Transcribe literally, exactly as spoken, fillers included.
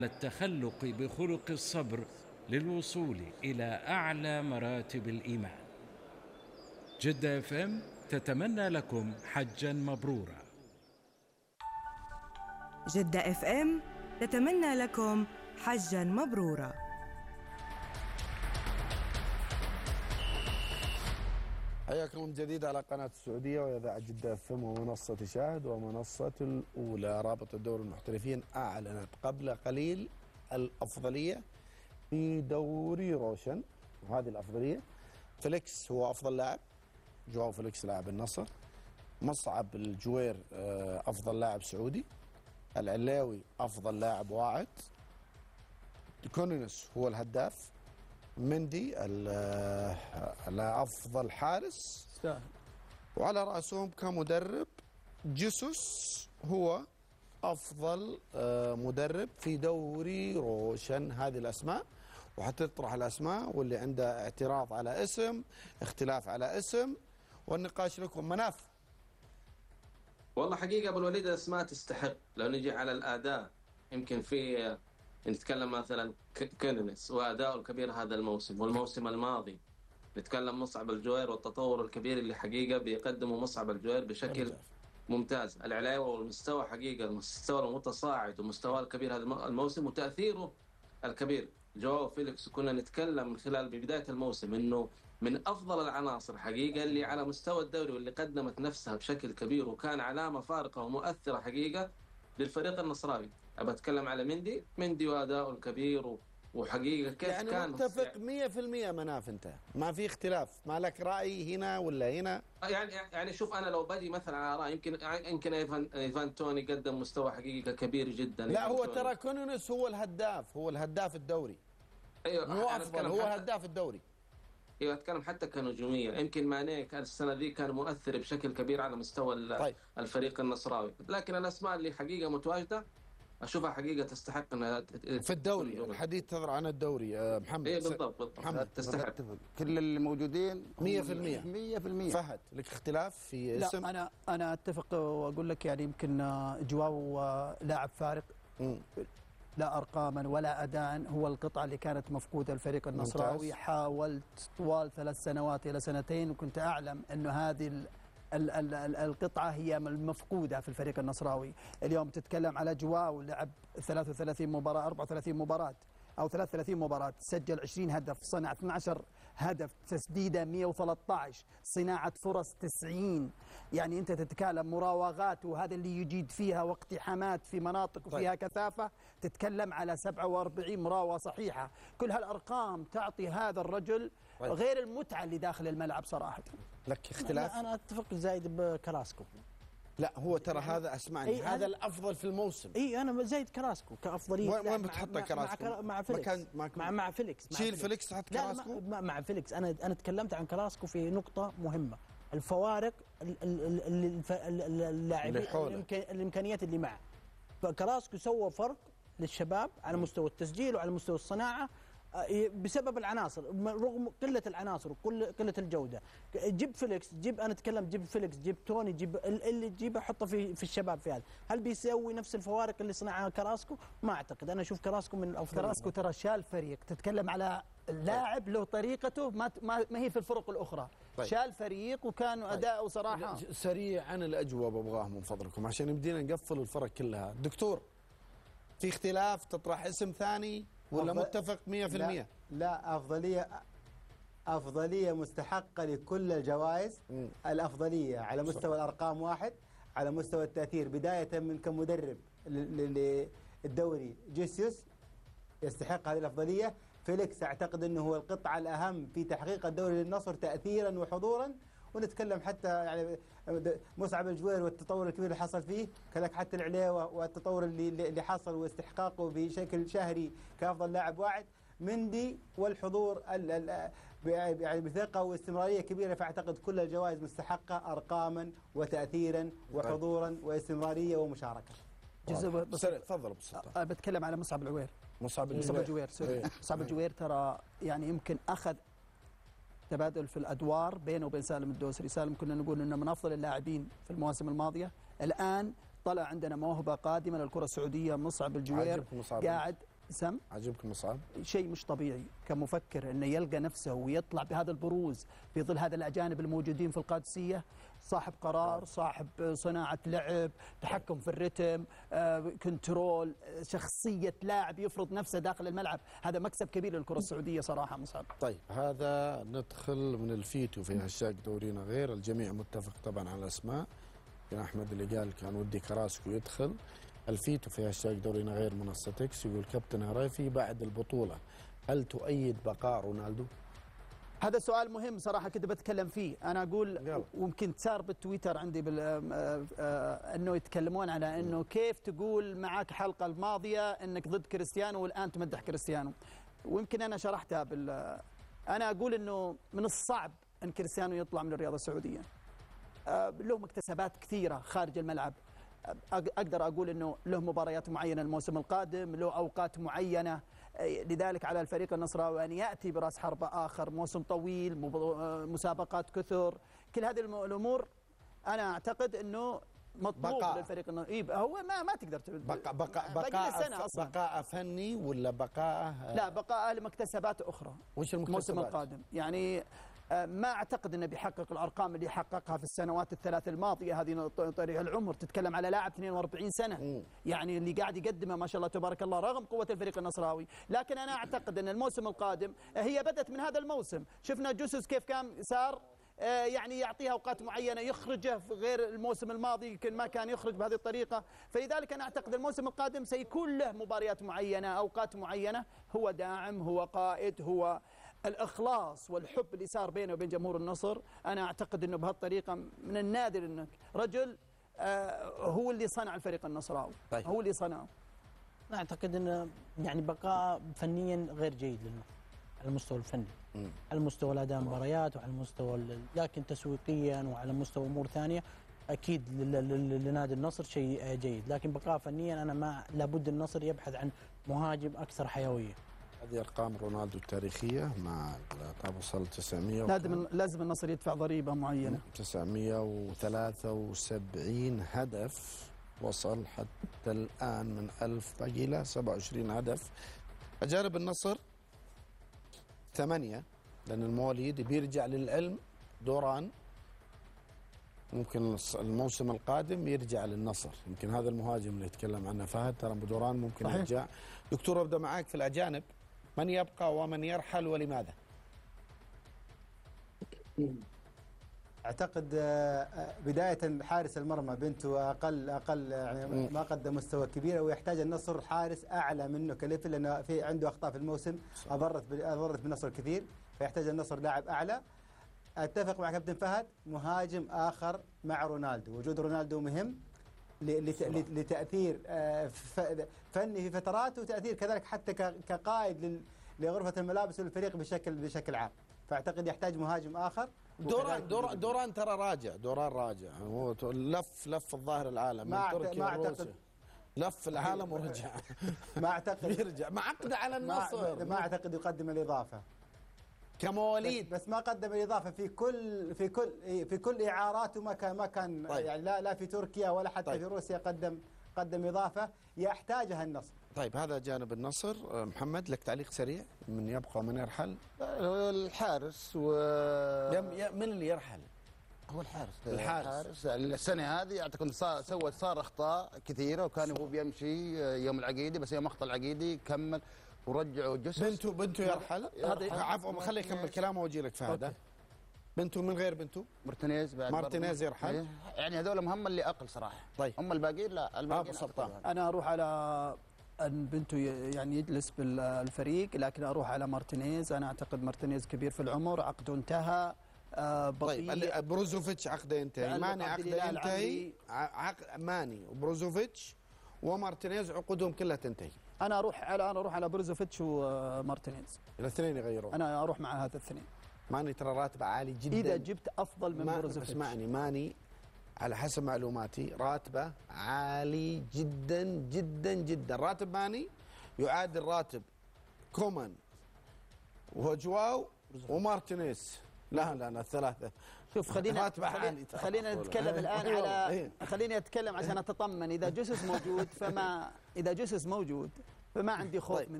التخلق بخلق الصبر للوصول إلى أعلى مراتب الإيمان. جدة اف ام تتمنى لكم حجا مبرورا. جدة اف ام تتمنى لكم حجا مبرورا. حياكم من جديد على قناة السعودية وإذاعة جدة اف ام ومنصة شاهد ومنصة الأولى. رابطة دوري المحترفين أعلنت قبل قليل الأفضلية في دوري روشن، وهذه الأفضلية فليكس هو أفضل لاعب، جواو فليكس لاعب النصر، مصعب الجوير أفضل لاعب سعودي، العلاوي أفضل لاعب واعد، كونينس هو الهداف، مندي الأفضل حارس، وعلى رأسهم كمدرب جيسوس هو أفضل مدرب في دوري روشن. هذه الأسماء، وحتطرح الأسماء واللي عنده اعتراض على اسم، اختلاف على اسم، والنقاش لكم. مناف. والله حقيقة أبو الوليد الأسماء تستحق. لو نجي على الأداء يمكن في نتكلم مثلا كينينس وأداؤه الكبير هذا الموسم والموسم الماضي، نتكلم مصعب الجوير والتطور الكبير اللي حقيقة بيقدمه مصعب الجوير بشكل ممتاز. العلاوي والمستوى حقيقة المستوى المتصاعد ومستواه الكبير هذا الموسم وتأثيره الكبير. جواو فيليكس كنا نتكلم من خلال بداية الموسم انه من افضل العناصر حقيقة اللي على مستوى الدوري واللي قدمت نفسها بشكل كبير وكان علامة فارقة ومؤثرة حقيقة للفريق النصراوي. ابى اتكلم على مندي مندي واداؤه الكبير وحقيقة كيف يعني كان متفق مية في المية. مناف انت ما في اختلاف، ما لك رأي هنا ولا هنا؟ يعني يعني شوف انا لو بدي مثلا على رأي يمكن يمكن ايفان ايفان توني قدم مستوى حقيقة كبير جدا. لا هو ترى كونينس هو الهداف، هو الهداف الدوري. ايوه مو افضل، هو هداف الدوري. ايوه اتكلم حتى كنجوميه. يمكن ماني كان السنه ذي كان مؤثر بشكل كبير على مستوى طيب. الفريق النصراوي، لكن الاسماء اللي حقيقه متواجده اشوفها حقيقه تستحق انها في الدوري. الحديث تظهر عن الدوري محمد. ايه بالضبط بالضبط محمد تستحق. كل اللي موجودين مية في المية مية في المية. فهد لك اختلاف في اسم؟ لا انا انا اتفق واقول لك يعني يمكن جواو لاعب فارق، م. لا أرقاما ولا أداء، هو القطعة اللي كانت مفقودة الفريق النصراوي. ممتاز. حاولت طوال ثلاث سنوات إلى سنتين وكنت أعلم أنه هذه ال ال ال ال القطعة هي المفقودة في الفريق النصراوي. اليوم تتكلم على جواو لعب ثلاث وثلاثين مباراة أربعة وثلاثين مباراة أو ثلاث وثلاثين مباراة، سجل عشرين هدف، صنع اثني عشر هدف، تسديده مئة وثلاثة عشر، صناعة فرص تسعين. يعني أنت تتكلم مراوغات وهذا اللي يجيد فيها واقتحامات في مناطق وفيها طيب. كثافة، تتكلم على سبعة وأربعين مراوغة صحيحة. كل هالأرقام تعطي هذا الرجل طيب. غير المتعة اللي داخل الملعب صراحة. لك اختلاف؟ أنا أتفق زايد بكراسكو. لا هو ترى هذا اسمعني إيه هذا الافضل في الموسم. اي انا زايد كراسكو كافضليه. وين وين بتحطه كراسكو؟ مع, مع فيليكس مع, مع, مع, مع فيليكس تشيل فيليكس تحط كراسكو؟ لا مع, مع فيليكس. انا انا تكلمت عن كراسكو في نقطه مهمه، الفوارق اللاعبين الامكانيات اللي معه. فكراسكو سوى فرق للشباب على مستوى التسجيل وعلى مستوى الصناعه بسبب العناصر، رغم قله العناصر وقله الجوده. جيب فيليكس، جيب انا اتكلم جيب فيليكس، جيب توني، جيب اللي تجيبه حطه في في الشباب في هذا، هل بيسوي نفس الفوارق اللي صنعها كراسكو؟ ما اعتقد. انا اشوف كراسكو من الافضل. كراسكو ترى شال فريق، تتكلم على لاعب له طريقته ما ما, ما هي في الفرق الاخرى. طيب. شال فريق وكان طيب. اداؤه صراحه سريعا. الاجوبه ابغاها من فضلكم عشان يمدينا نقفل الفرق كلها. دكتور، في اختلاف تطرح اسم ثاني ولا متفق مية في المية؟ لا, لا أفضلية أفضلية مستحقة لكل الجوائز. م. الأفضلية على مستوى الأرقام واحد، على مستوى التأثير بداية من كمدرب للدوري جيسوس يستحق هذه الأفضلية. فيليكس أعتقد أنه هو القطعة الأهم في تحقيق الدوري للنصر تأثيرا وحضورا. ونتكلم حتى يعني مصعب الجوير والتطور الكبير اللي حصل فيه، كذلك حتى العليوة والتطور اللي اللي حصل واستحقاقه بشكل شهري كأفضل لاعب واعد. مندي والحضور يعني بثقة واستمرارية كبيرة. فأعتقد كل الجوائز مستحقة أرقاما وتأثيرا وحضورا واستمرارية ومشاركة. جزء تفضل بسيطة. بتكلم على مصعب العوير. مصعب الجوير سوري. مصعب الجوير ترى يعني يمكن أخذ تبادل في الادوار بينه وبين سالم الدوسري. سالم كنا نقول انه من افضل اللاعبين في المواسم الماضيه، الان طلع عندنا موهبه قادمه للكره السعوديه. مصعب الجوير قاعد سم عجبك مصعب؟ شيء مش طبيعي كمفكر انه يلقى نفسه ويطلع بهذا البروز في ظل هذا الاجانب الموجودين في القادسيه، صاحب قرار، صاحب صناعه لعب، تحكم في الرتم، آه، كنترول، شخصيه لاعب يفرض نفسه داخل الملعب، هذا مكسب كبير للكره السعوديه صراحه مصعب. طيب هذا ندخل من الفيتو في هاشتاج دورينا غير، الجميع متفق طبعا على الاسماء. يا احمد اللي قال كان ودي كراسكو يدخل. الفيتو في هاشتاج دورينا غير منصه اكس يقول كابتن هريفي بعد البطوله هل تؤيد بقاء رونالدو؟ هذا سؤال مهم صراحه كنت بتكلم فيه، انا اقول ويمكن صار بالتويتر عندي بال انه يتكلمون على انه كيف تقول معك حلقه الماضيه انك ضد كريستيانو والان تمدح كريستيانو، ويمكن انا شرحتها بال انا اقول انه من الصعب ان كريستيانو يطلع من الرياضه السعوديه. له مكتسبات كثيره خارج الملعب، اقدر اقول انه له مباريات معينه الموسم القادم، له اوقات معينه، لذلك على الفريق النصراوي ان ياتي براس حربه اخر، موسم طويل، مسابقات كثر، كل هذه الامور انا اعتقد انه مطلوب بقاء للفريق النصراوي. هو ما ما تقدر بقاء بقاء بقاء, بقاء فني ولا بقاء؟ لا بقاء لمكتسبات اخرى. وش المكتسبات؟ الموسم القادم يعني ما اعتقد انه بيحقق الارقام اللي حققها في السنوات الثلاث الماضيه، هذه طريق العمر، تتكلم على لاعب اثنين وأربعين سنه م. يعني اللي قاعد يقدمه ما شاء الله تبارك الله رغم قوه الفريق النصراوي، لكن انا اعتقد ان الموسم القادم هي بدات من هذا الموسم، شفنا جوسوس كيف كان صار يعني يعطيها اوقات معينه يخرجه في غير الموسم الماضي يمكن ما كان يخرج بهذه الطريقه، فلذلك انا اعتقد الموسم القادم سيكون له مباريات معينه، اوقات معينه، هو داعم، هو قائد، هو الإخلاص والحب اللي صار بينه وبين جمهور النصر. أنا أعتقد أنه بهالطريقة من النادر أنك رجل هو اللي صنع الفريق النصراوي. طيب. هو اللي صنعه. أنا أعتقد أنه يعني بقاء فنيا غير جيد للنصر على المستوى الفني، م. على مستوى الأداء المباريات وعلى المستوى، لكن تسويقيا وعلى مستوى أمور ثانية أكيد لنادي النصر شيء جيد، لكن بقاء فنيا أنا ما لابد النصر يبحث عن مهاجم أكثر حيوية. هذه ارقام رونالدو التاريخيه مع طب وصل تسعمية لازم لازم النصر يدفع ضريبه معينه. تسعمية وثلاثة وسبعين هدف وصل حتى الان من ألف باقي له سبعة وعشرين هدف. اجانب النصر ثمانيه لان المواليد بيرجع للعلم دوران، ممكن الموسم القادم يرجع للنصر، يمكن هذا المهاجم اللي يتكلم عنه فهد ترى دوران ممكن صحيح. يرجع. دكتور ابدا معاك في الاجانب، من يبقى ومن يرحل ولماذا؟ اعتقد بدايه حارس المرمى بنته اقل اقل يعني ما قدم مستوى كبير، ويحتاج النصر حارس اعلى منه كليفل لانه في عنده اخطاء في الموسم اضرت اضرت بالنصر كثير، فيحتاج النصر لاعب اعلى. اتفق مع كابتن فهد، مهاجم اخر مع رونالدو، وجود رونالدو مهم لتاثير فني في فترات، وتاثير كذلك حتى كقائد لغرفه الملابس والفريق بشكل بشكل عام، فاعتقد يحتاج مهاجم اخر. دوران دوران, دوران ترى راجع، دوران راجع، هو لف لف الظاهر العالم من تركيا وروسيا، لف العالم ورجع. ما اعتقد يرجع مع عقده على النصر، ما اعتقد يقدم الاضافه كمواليد، بس, بس ما قدم الاضافه في كل في كل في كل اعاراته، ما كان ما كان طيب. يعني لا لا في تركيا ولا حتى طيب. في روسيا قدم قدم اضافه يحتاجها النصر. طيب هذا جانب النصر. محمد لك تعليق سريع، من يبقى ومن يرحل؟ الحارس و من اللي يرحل؟ هو الحارس. الحارس, الحارس. السنه هذه اعتقد صار سوى صار اخطاء كثيره، وكان هو بيمشي يوم العقيدي، بس يوم اخطا العقيدي كمل ورجعوا جسس. بنته بنته يرحل. عفوا خليه يكمل كلامه واجي لك في هذا. بنته من غير بنته؟ مارتينيز بعد مارتينيز يرحل. يعني هذول مهم اللي اقل صراحه. طيب هم الباقيين لا، الباقيين انا اروح على ان بنته يعني يجلس بالفريق، لكن اروح على مارتينيز. انا اعتقد مارتينيز كبير في العمر، عقده انتهى. آه طيب بروزوفيتش عقده ينتهي، ماني عقده ينتهي، عقد ماني وبروزوفيتش ومارتينيز عقودهم كلها تنتهي. انا اروح على انا اروح على بروزوفيتش ومارتينيز، الاثنين يغيرون. انا اروح مع هذا الاثنين. ماني ترى راتبه عالي جدا اذا جبت افضل من بروزوفيتش. اسمعني، ماني على حسب معلوماتي راتبه عالي جدا جدا جدا، راتب ماني يعادل راتب كومان وجواو ومارتينيز. لا لا لا الثلاثه. شوف خلينا خلينا, خلينا نتكلم الان على خليني اتكلم عشان اتطمن. اذا جوسس موجود فما اذا جوسس موجود فما عندي خوف. طيب. من